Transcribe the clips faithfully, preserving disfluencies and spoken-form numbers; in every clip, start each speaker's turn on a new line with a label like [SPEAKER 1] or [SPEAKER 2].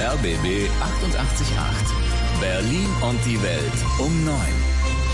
[SPEAKER 1] R B B achtundachtzig Komma acht. Berlin und die Welt um neun.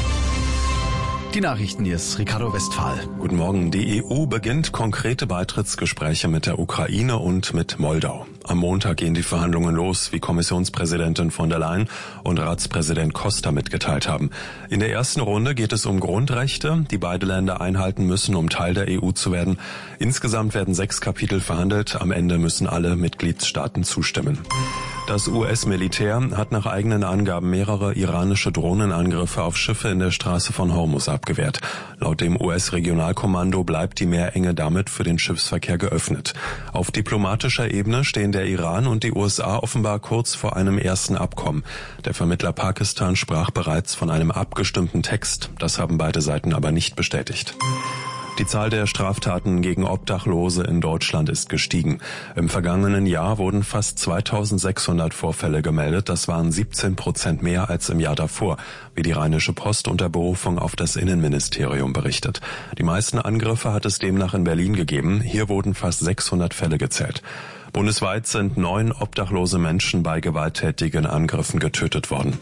[SPEAKER 2] Die Nachrichten, hier ist Ricardo Westphal.
[SPEAKER 3] Guten Morgen. Die E U beginnt konkrete Beitrittsgespräche mit der Ukraine und mit Moldau. Am Montag gehen die Verhandlungen los, wie Kommissionspräsidentin von der Leyen und Ratspräsident Costa mitgeteilt haben. In der ersten Runde geht es um Grundrechte, die beide Länder einhalten müssen, um Teil der E U zu werden. Insgesamt werden sechs Kapitel verhandelt. Am Ende müssen alle Mitgliedstaaten zustimmen. Das U S-Militär hat nach eigenen Angaben mehrere iranische Drohnenangriffe auf Schiffe in der Straße von Hormuz abgewehrt. Laut dem U S-Regionalkommando bleibt die Meerenge damit für den Schiffsverkehr geöffnet. Auf diplomatischer Ebene stehen der Iran und die U S A offenbar kurz vor einem ersten Abkommen. Der Vermittler Pakistan sprach bereits von einem abgestimmten Text. Das haben beide Seiten aber nicht bestätigt. Die Zahl der Straftaten gegen Obdachlose in Deutschland ist gestiegen. Im vergangenen Jahr wurden fast zweitausendsechshundert Vorfälle gemeldet. Das waren siebzehn Prozent mehr als im Jahr davor, wie die Rheinische Post unter Berufung auf das Innenministerium berichtet. Die meisten Angriffe hat es demnach in Berlin gegeben. Hier wurden fast sechshundert Fälle gezählt. Bundesweit sind neun obdachlose Menschen bei gewalttätigen Angriffen getötet worden.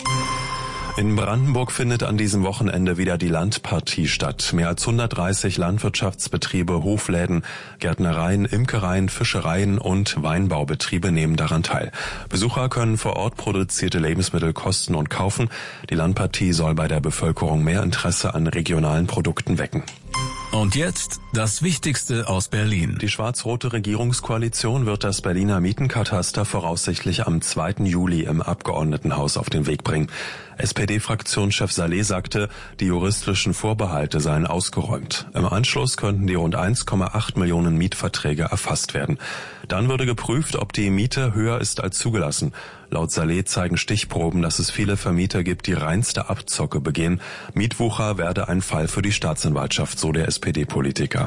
[SPEAKER 3] In Brandenburg findet an diesem Wochenende wieder die Landpartie statt. Mehr als hundertdreißig Landwirtschaftsbetriebe, Hofläden, Gärtnereien, Imkereien, Fischereien und Weinbaubetriebe nehmen daran teil. Besucher können vor Ort produzierte Lebensmittel kosten und kaufen. Die Landpartie soll bei der Bevölkerung mehr Interesse an regionalen Produkten wecken.
[SPEAKER 1] Und jetzt das Wichtigste aus Berlin.
[SPEAKER 3] Die schwarz-rote Regierungskoalition wird das Berliner Mietenkataster voraussichtlich am zweiten Juli im Abgeordnetenhaus auf den Weg bringen. S P D-Fraktionschef Saleh sagte, die juristischen Vorbehalte seien ausgeräumt. Im Anschluss könnten die rund eins Komma acht Millionen Mietverträge erfasst werden. Dann würde geprüft, ob die Miete höher ist als zugelassen. Laut Saleh zeigen Stichproben, dass es viele Vermieter gibt, die reinste Abzocke begehen. Mietwucher werde ein Fall für die Staatsanwaltschaft, so der S P D-Politiker.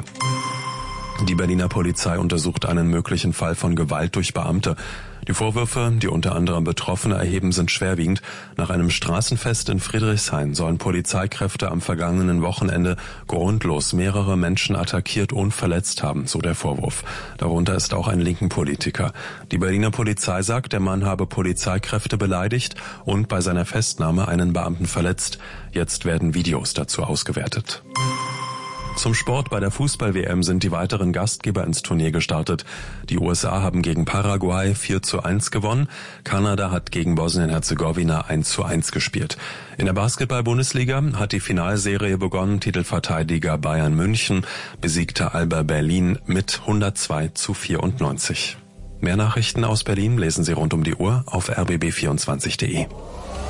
[SPEAKER 3] Die Berliner Polizei untersucht einen möglichen Fall von Gewalt durch Beamte. Die Vorwürfe, die unter anderem Betroffene erheben, sind schwerwiegend. Nach einem Straßenfest in Friedrichshain sollen Polizeikräfte am vergangenen Wochenende grundlos mehrere Menschen attackiert und verletzt haben, so der Vorwurf. Darunter ist auch ein linken Politiker. Die Berliner Polizei sagt, der Mann habe Polizeikräfte beleidigt und bei seiner Festnahme einen Beamten verletzt. Jetzt werden Videos dazu ausgewertet. Zum Sport: Bei der Fußball-W M sind die weiteren Gastgeber ins Turnier gestartet. Die U S A haben gegen Paraguay vier zu eins gewonnen. Kanada hat gegen Bosnien-Herzegowina eins zu eins gespielt. In der Basketball-Bundesliga hat die Finalserie begonnen. Titelverteidiger Bayern München besiegte Alba Berlin mit hundertzwei zu vierundneunzig. Mehr Nachrichten aus Berlin lesen Sie rund um die Uhr auf r b b vierundzwanzig punkt d e.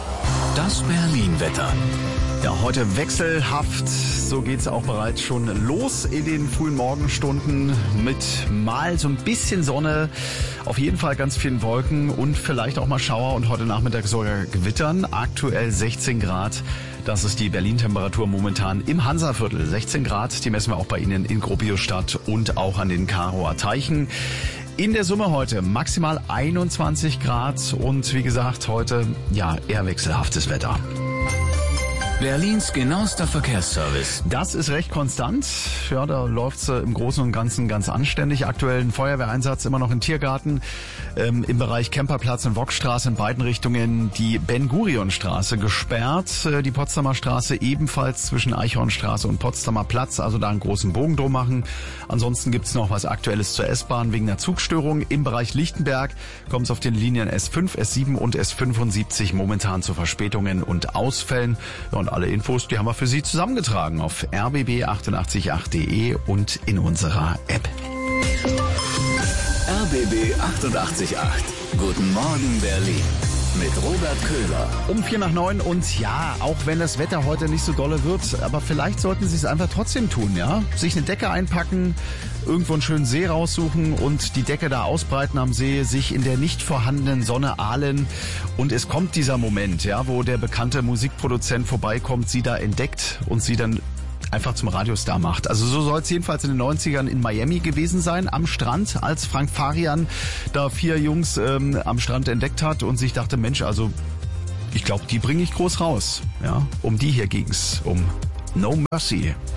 [SPEAKER 1] Das Berlin-Wetter.
[SPEAKER 2] Ja, heute wechselhaft, so geht's auch bereits schon los in den frühen Morgenstunden mit mal so ein bisschen Sonne, auf jeden Fall ganz vielen Wolken und vielleicht auch mal Schauer und heute Nachmittag sogar Gewittern. Aktuell sechzehn Grad, das ist die Berlin-Temperatur momentan im Hansaviertel. sechzehn Grad, die messen wir auch bei Ihnen in Gropiusstadt und auch an den Karower Teichen. In der Summe heute maximal einundzwanzig Grad und wie gesagt heute ja eher wechselhaftes Wetter.
[SPEAKER 1] Berlins genauester Verkehrsservice.
[SPEAKER 2] Das ist recht konstant. Ja, da läuft's äh, im Großen und Ganzen ganz anständig. Aktuell ein Feuerwehreinsatz immer noch im Tiergarten. Ähm, Im Bereich Kemperplatz und Wokstraße in beiden Richtungen die Ben-Gurion-Straße gesperrt. Äh, die Potsdamer Straße ebenfalls zwischen Eichhornstraße und Potsdamer Platz. Also da einen großen Bogen drum machen. Ansonsten gibt's noch was Aktuelles zur S-Bahn wegen der Zugstörung. Im Bereich Lichtenberg kommt es auf den Linien S fünf, S sieben und S fünfundsiebzig momentan zu Verspätungen und Ausfällen. Ja, und alle Infos, die haben wir für Sie zusammengetragen auf r b b achtundachtzig Komma acht punkt d e und in unserer App.
[SPEAKER 1] R B B achtundachtzig Komma acht. Guten Morgen Berlin. Mit Robert Köhler.
[SPEAKER 2] Um vier nach neun und ja, auch wenn das Wetter heute nicht so dolle wird, aber vielleicht sollten Sie es einfach trotzdem tun, ja? Sich eine Decke einpacken, irgendwo einen schönen See raussuchen und die Decke da ausbreiten am See, sich in der nicht vorhandenen Sonne ahlen und es kommt dieser Moment, ja, wo der bekannte Musikproduzent vorbeikommt, Sie da entdeckt und Sie dann einfach zum Radiostar macht. Also so soll es jedenfalls in den neunzigern in Miami gewesen sein, am Strand, als Frank Farian da vier Jungs ähm, am Strand entdeckt hat und sich dachte, Mensch, also ich glaube, die bringe ich groß raus. Ja, um die hier ging's, um No Mercy.